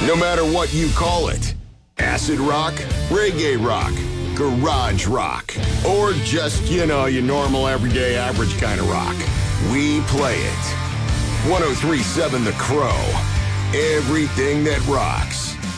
No matter what you call it. Acid rock, reggae rock, garage rock, or just, your normal, everyday, average kind of rock. We play it. 103.7 The Crow. Everything that rocks.